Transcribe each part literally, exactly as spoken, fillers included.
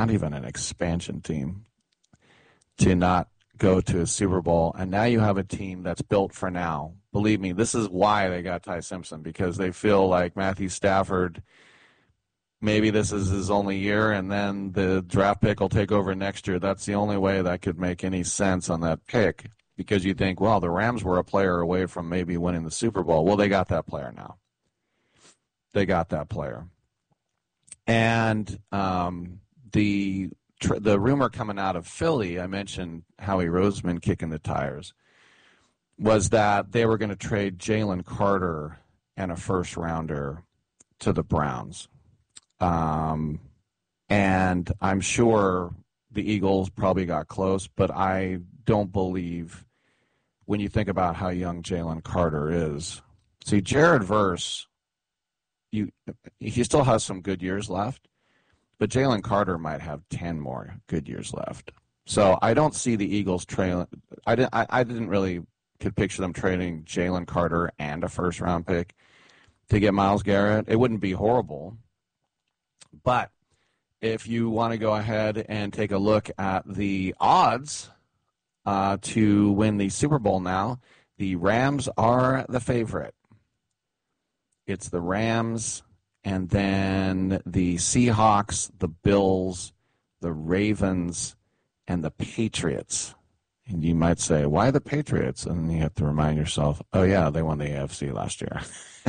not even an expansion team, to not go to a Super Bowl. And now you have a team that's built for now. Believe me, this is why they got Ty Simpson, because they feel like Matthew Stafford, maybe this is his only year, and then the draft pick will take over next year. That's the only way that could make any sense on that pick, because you think, well, the Rams were a player away from maybe winning the Super Bowl. Well, they got that player now. They got that player. And um, the tr- the rumor coming out of Philly, I mentioned Howie Roseman kicking the tires, was that they were going to trade Jalen Carter and a first-rounder to the Browns. Um, and I'm sure the Eagles probably got close, but I don't believe, when you think about how young Jalen Carter is. See, Jared Verse, you, he still has some good years left, but Jalen Carter might have ten more good years left. So I don't see the Eagles trailing. I didn't, I, I didn't really could picture them trading Jalen Carter and a first-round pick to get Myles Garrett. It wouldn't be horrible. But if you want to go ahead and take a look at the odds uh, to win the Super Bowl now, the Rams are the favorite. It's the Rams, and then the Seahawks, the Bills, the Ravens, and the Patriots. And you might say, why the Patriots? And you have to remind yourself, oh, yeah, they won the A F C last year.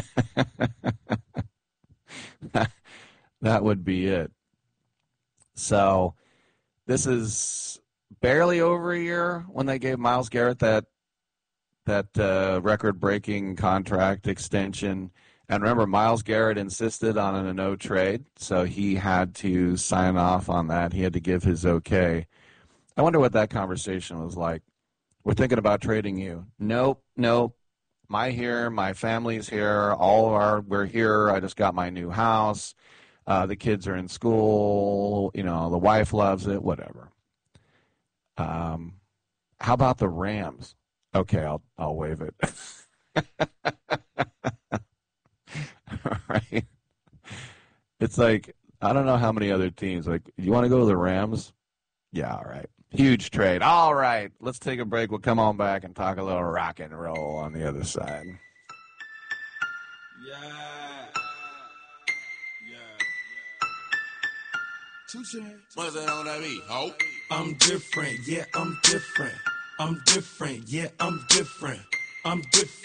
That would be it. So this is barely over a year when they gave Myles Garrett that that uh, record-breaking contract extension. And remember, Myles Garrett insisted on a no trade, so he had to sign off on that. He had to give his okay. I wonder what that conversation was like. We're thinking about trading you. Nope, nope. My here, my family's here. All of our, we're here. I just got my new house. Uh, the kids are in school. You know, the wife loves it. Whatever. Um, how about the Rams? Okay, I'll I'll waive it. All right. It's like, I don't know how many other teams. Like, you want to go to the Rams? Yeah, all right. Huge trade. All right. Let's take a break. We'll come on back and talk a little rock and roll on the other side. Yeah. What's that on that beat? Oh. I'm different, yeah, I'm different. I'm different, yeah, I'm different. I'm different.